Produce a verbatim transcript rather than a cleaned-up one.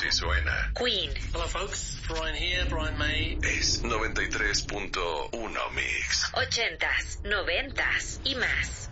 Así suena. Queen. Hello folks, Brian here, Brian May. Es noventa y tres punto uno Mix. Ochentas, noventas y más.